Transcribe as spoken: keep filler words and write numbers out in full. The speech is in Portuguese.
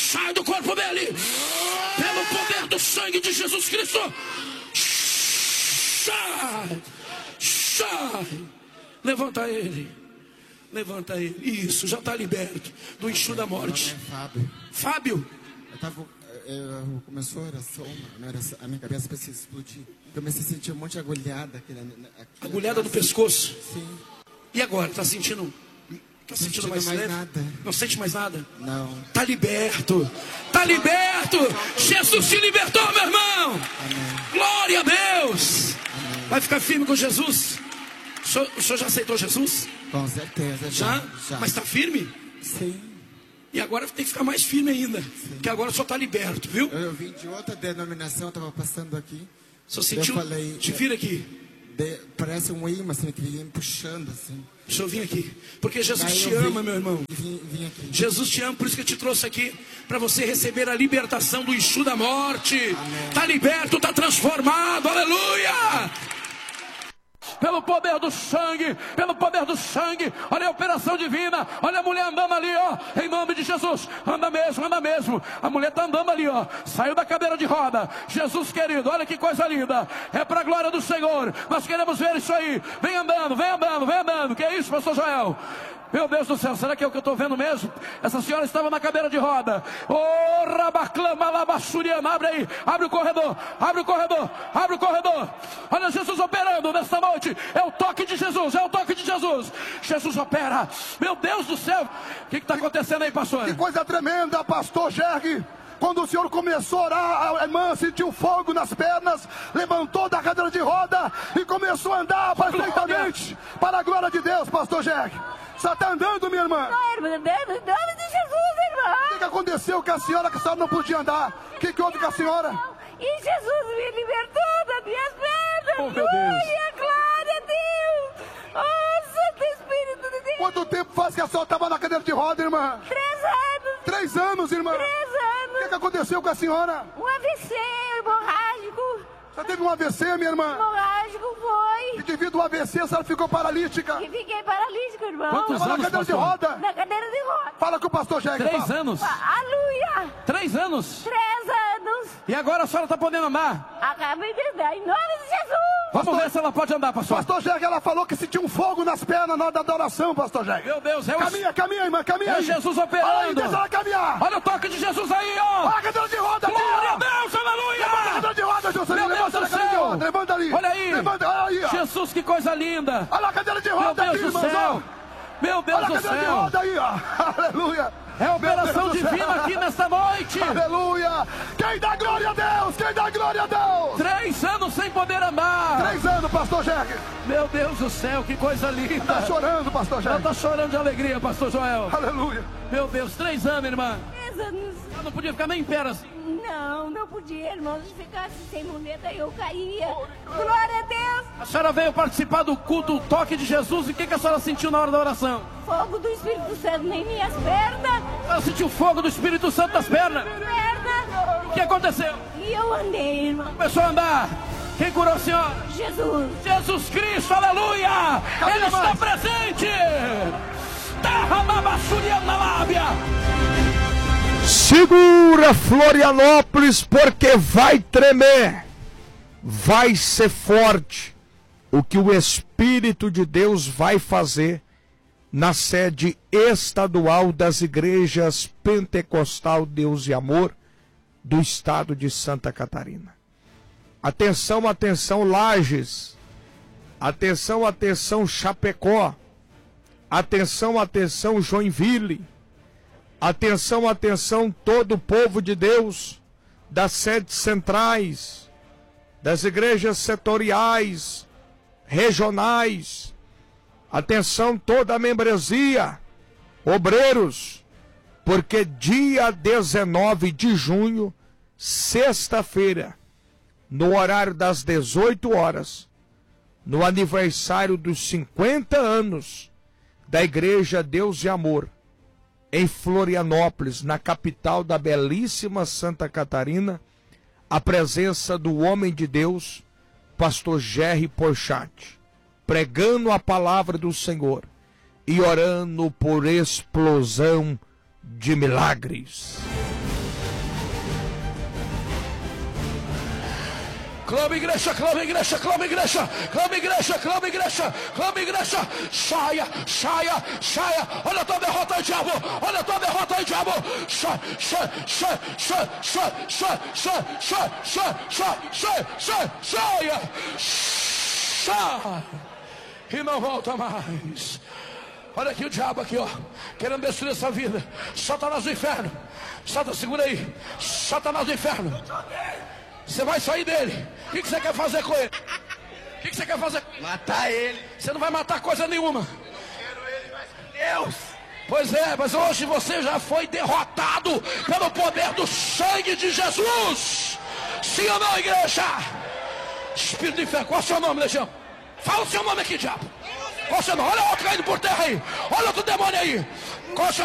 Sai do corpo dele. Pelo poder do sangue de Jesus Cristo. Sai. Sai. Levanta ele. Levanta ele. Isso, já está liberto do eixo da morte. Meu nome é Fábio. Fábio. Eu tava, eu, começou a oração, a, minha oração, a minha cabeça parecia explodir. Eu comecei a sentir um monte de agulhada. Aqui na, aqui Agulhada no pescoço. Sim. E agora? Está sentindo? Está sentindo mais, mais leve? nada. Não sente mais nada? Não. Está liberto. Está liberto. Jesus te libertou, meu irmão. Amém. Glória a Deus. Amém. Vai ficar firme com Jesus? O senhor, o senhor já aceitou Jesus? Com certeza. Já? Já? já. Mas está firme? Sim. E agora tem que ficar mais firme ainda. Sim. Porque agora só está liberto, viu? Eu, eu vim de outra denominação, estava passando aqui. Só sentiu? Eu falei, te vira aqui. De, parece um imã assim, que vinha me puxando assim. Deixa eu vir aqui. Porque Jesus Daí te eu ama, vim, meu irmão. Vim, vim aqui. Jesus te ama, por isso que eu te trouxe aqui. Para você receber a libertação do eixo da morte. Está liberto, está transformado. Aleluia! Pelo poder do sangue, pelo poder do sangue, olha a operação divina, olha a mulher andando ali, ó, em nome de Jesus, anda mesmo, anda mesmo, a mulher está andando ali, ó, saiu da cadeira de roda, Jesus querido, olha que coisa linda, é para a glória do Senhor, nós queremos ver isso aí, vem andando, vem andando, vem andando, que é isso, pastor Joel? Meu Deus do céu, será que é o que eu estou vendo mesmo? Essa senhora estava na cadeira de roda. Oh, rabaclama, labassuriana, abre aí, abre o corredor, abre o corredor, abre o corredor. Olha Jesus operando nesta noite. É o toque de Jesus, é o toque de Jesus. Jesus opera. Meu Deus do céu, o que está acontecendo aí, pastor? Que coisa tremenda, pastor Gerg. Quando o senhor começou a orar, a irmã sentiu fogo nas pernas, levantou da cadeira de roda e começou a andar perfeitamente. Para a glória de Deus, pastor Gerg. Você está andando, minha irmã? Não, irmã, em nome de Jesus, irmã. O que, que aconteceu com a senhora, que a senhora não podia andar? O que, que houve com a senhora? E Jesus me libertou das minhas pernas. Oh, meu Deus. Glória, glória a Deus. Oh, Santo Espírito de Deus. Quanto tempo faz que a senhora estava na cadeira de roda, irmã? Três anos. Três anos, irmã. Três O que, anos. que aconteceu com a senhora? Um A V C hemorrágico. Você teve um A V C, minha irmã? Hemorrágico foi. E devido ao A V C, a senhora ficou paralítica. E fiquei paralítico, irmão. Quantos Estava na anos, cadeira de pastor? roda. Na cadeira de roda. Fala com o pastor Gerg. Três fala. anos. Aleluia. Três anos. Três anos. E agora a senhora está podendo andar? Acabei de dar em nome de Jesus. Vamos Pastor- ver se ela pode andar, pastor. Pastor Gerg, ela falou que sentiu um fogo nas pernas na hora da adoração, pastor Gerg. Meu Deus, é o... Caminha, caminha, irmã, caminha. É aí. Jesus Fala aí, operando. deixa ela caminhar. Olha o toque de Jesus aí, ó. Olha a cadeira de roda, Glória a tia. Deus, aleluia. Levanta a cadeira de roda, Jocelyn. Meu Deus Levanta do a cadeira de céu. roda. Levanta ali. Olha aí. Levanta, olha aí, ó. Jesus, que coisa linda. Olha a cadeira de Meu roda Deus aqui, do irmãos. céu. ó. Meu Deus Olha a do cadeira de céu. roda aí, ó. Aleluia. É a operação Meu Deus do divina céu. aqui nesta noite. Aleluia. Quem dá glória a Deus? Quem dá glória a Deus? Três anos sem poder andar. Três anos, pastor Gerg. Meu Deus do céu, que coisa Tá linda. chorando, pastor Ela Gerg. está chorando de alegria, pastor Joel. Aleluia. Meu Deus, três anos, irmã. Três anos. Ela não podia ficar nem em pé assim. Não, não podia, irmão. Se ficasse sem muleta, eu caía. Glória a Deus. A senhora veio participar do culto, o toque de Jesus. E o que, que a senhora sentiu na hora da oração? Fogo do Espírito Santo em minhas pernas. Ela sentiu o fogo do Espírito Santo nas pernas. Perna. O que aconteceu? E eu andei, irmão. Começou a andar. Quem curou a senhora? Jesus. Jesus Cristo, aleluia! Ele está presente! Terra na baixuria na lábia! Segura, Florianópolis, porque vai tremer, vai ser forte o que o Espírito de Deus vai fazer na sede estadual das igrejas Pentecostal Deus e Amor do estado de Santa Catarina. Atenção, atenção, Lages. Atenção, atenção, Chapecó. Atenção, atenção, Joinville. Atenção, atenção, todo o povo de Deus, das sedes centrais, das igrejas setoriais, regionais. Atenção, toda a membresia, obreiros, porque dia dezenove de junho, sexta-feira, no horário das dezoito horas, no aniversário dos cinquenta anos da Igreja Deus e Amor, em Florianópolis, na capital da belíssima Santa Catarina, a presença do homem de Deus, pastor Gerry Porchat, pregando a palavra do Senhor e orando por explosão de milagres. Clama igreja, clama igreja, clama igreja, clama igreja, clama igreja, clama igreja, saia, saia, saia, olha a tua derrota aí, diabo, olha a tua derrota aí, diabo, sai, sai, sai, sai, sai, sai, sai, sai, sai, sai, sai, sai, saia, sai, e não volta mais. Olha aqui o diabo aqui, ó, querendo destruir essa vida. Satanás do inferno, Satanás, segura aí, Satanás do inferno. Você vai sair dele. O que você quer fazer com ele? O que você quer fazer com ele? Matar ele. Você não vai matar coisa nenhuma. Eu não quero ele mais com Deus. Pois é, mas hoje você já foi derrotado pelo poder do sangue de Jesus. Sim ou não, igreja? Espírito do inferno, qual é o seu nome, legião? Fala o seu nome aqui, diabo. Qual é o seu nome? Olha o outro caindo por terra aí. Olha outro demônio aí. Qual é o seu